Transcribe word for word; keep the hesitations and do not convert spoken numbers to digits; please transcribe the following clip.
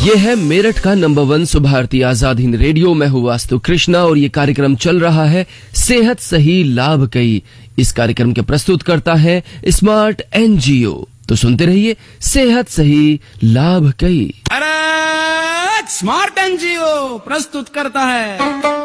ये है मेरठ का number one Subharti Azad Hind radio. मैं हूँ वास्तु कृष्णा और ये कार्यक्रम चल रहा है सेहत सही लाभ कई। इस कार्यक्रम के प्रस्तुत करता है स्मार्ट एनजीओ। तो सुनते रहिए सेहत सही लाभ कई। अरे स्मार्ट एनजीओ प्रस्तुत करता है